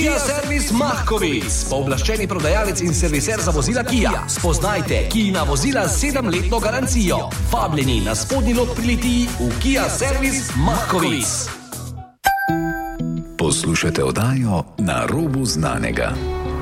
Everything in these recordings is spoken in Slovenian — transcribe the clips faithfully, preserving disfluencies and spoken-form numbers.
Kia Servis Mahkovic, pooblaščeni prodajalec in serviser za vozila Kia. Spoznajte Kijina vozila z sedemletno garancijo. Vabljeni na spodnji lok pri Litiji v Kia Servis Mahkovic. Poslušajte oddajo Na robu znanega.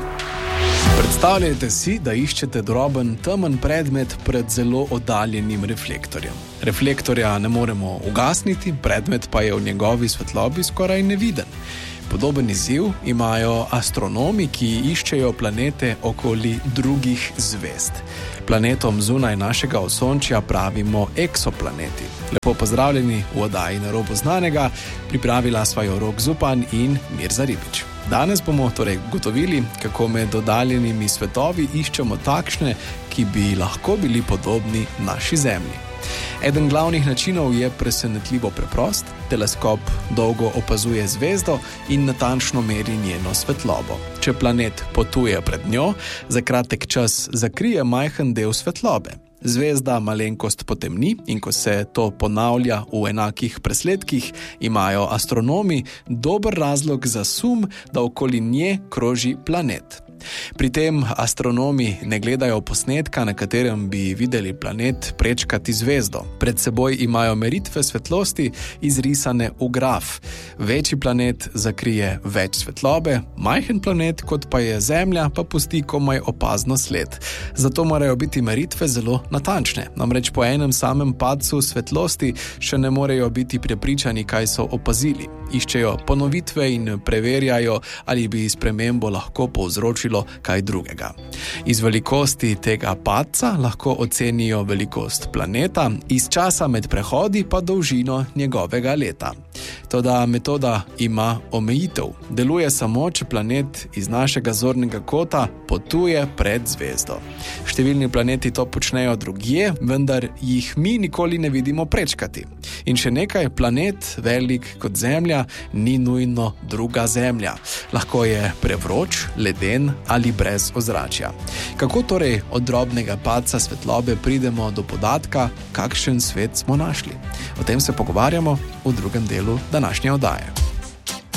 Predstavljajte si, da iščete droben, temen predmet pred zelo oddaljenim reflektorjem. Reflektorja ne moremo ugasniti, predmet pa je v njegovi svetlobi skoraj neviden. Podoben izziv imajo astronomi, ki iščejo planete okoli drugih zvezd. Planetom zunaj našega osončja pravimo eksoplaneti. Lepo pozdravljeni v oddaji Na robu znanega, pripravila sva jo Rok Zupan in Mirza Ribič. Danes bomo torej ugotovili, kako med oddaljenimi svetovi iščemo takšne, ki bi lahko bili podobni naši Zemlji. Eden glavnih načinov je presenetljivo preprost. Teleskop dolgo opazuje zvezdo in natančno meri njeno svetlobo. Če planet potuje pred njo, za kratek čas zakrije majhen del svetlobe. Zvezda malenkost potemni in ko se to ponavlja v enakih presledkih, imajo astronomi dober razlog za sum, da okoli nje kroži planet. Pri tem astronomi ne gledajo posnetka, na katerem bi videli planet prečkati zvezdo. Pred seboj imajo meritve svetlosti izrisane v graf. Večji planet zakrije več svetlobe, majhen planet, kot pa je Zemlja, pa pusti komaj opazno sled. Zato morajo biti meritve zelo natančne. Namreč po enem samem padcu svetlosti še ne morejo biti prepričani, kaj so opazili. Iščejo ponovitve in preverjajo, ali bi spremembo lahko povzročilo kaj drugega. Iz velikosti tega padca lahko ocenijo velikost planeta, iz časa med prehodi pa dolžino njegovega leta. Toda metoda ima omejitev. Deluje samo, če planet iz našega zornega kota potuje pred zvezdo. Številni planeti to počnejo drugje, vendar jih mi nikoli ne vidimo prečkati. In še nekaj, planet, velik kot Zemlja, ni nujno druga Zemlja. Lahko je prevroč, leden ali brez ozračja. Kako torej od drobnega padca svetlobe pridemo do podatka, kakšen svet smo našli? O tem se pogovarjamo v drugem delu današnje oddaje.